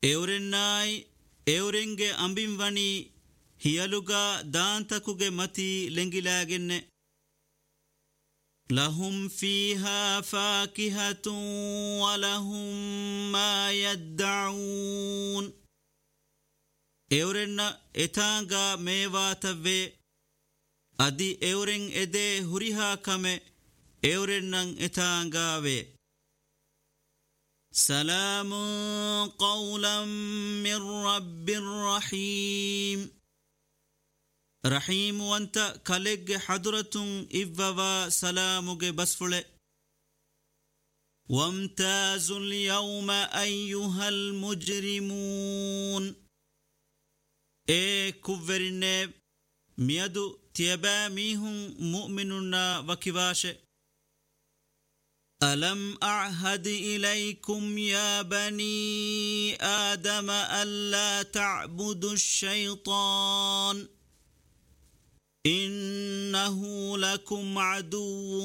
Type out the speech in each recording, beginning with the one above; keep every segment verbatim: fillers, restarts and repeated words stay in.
ಎವರೆನ್ನಾಯ್ ಎವರೆಂಗೆ ಅಂಬಿಂವಣಿ ಹಿಯಲುಗ ದಾಂತಕುಗೆ ಮತಿ ಲೆಂಗಿಲಾಗೆನ್ನೆ ಲಹುಂ ಫೀಹಾ ಫಾಕಿಹತು ವಲಹುಂ ಮಾ ಯದ್ದಊನ್ ಎವರೆನ್ನ ಎತಾಂಗ ಮೇವಾತವ್ವೆ ಅದಿ ಎವರೆಂ ಎದೆ ಹುರಿಹಾ ಕಮೆ ಎವರೆನ್ನಂ ಎತಾಂಗಾವೆ ಸಲಾಮು ಕೌಲಂ ಮಿರ್ ರಬ್ಬಿರ್ ರಹೀಮ್ ರಹೀಮು ಅಂತ ಕಲೆಗ್ಗೆ ಹದುರತುಂ ಇವ್ವವ ಸಲಾಮುಗೆ ಬಸ್ಫುಳೆ ವಮ್ತಾಜುಲ್ ಯೌಮ ಅಯ್ಯುಹಲ್ ಮುಜ್ರಿಮೂನ್ ಏ ಕುವ್ವೆರಿನ್ನೆ ಮಿಯದು ತಿಯಬಾ ಮೀಹುಂ ಮುಅ್ಮಿನುನ್ನ ವಕಿವಾಶೆ ألم أعهد إليكم يا بني آدم ألا تعبدوا الشيطان إنه لكم عدو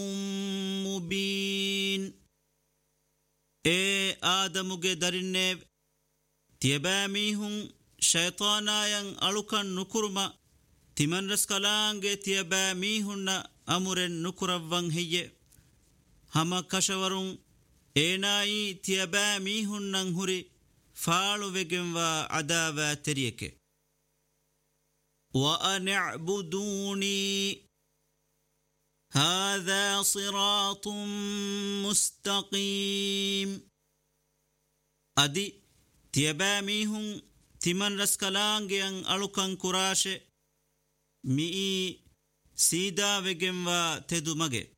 مبين إيه آدم قدرني تيباميهم شيطانا ين ألوكا نكرما تمن رسكالانج تيباميهن أمر نكرفان هي ಹಮ ಕಶವರುಂ ಏನಾಯಿ ತಿಯಬಾ ಮೀಹುನ್ನಂ ಹುರಿ ಫಾಳುವೆಗೆಂವ ಅದಾವ ತೆರಿಯಕೆ ವಅನಿಅ್ಬುದೂನಿ ಹಾದಾ ಸಿರಾತುಂ ಮುಸ್ತಕೀಮ್ ಅದಿ ತಿಯಬಾ ಮೀಹುಂ ತಿಮನ್ ರಸ್ಕಲಾಂಗೆಯಂ ಅಳುಕಂ ಕುರಾಶೆ ಮೀ ಸೀದಾವೆಗೆಂವ ತೆದುಮಗೆ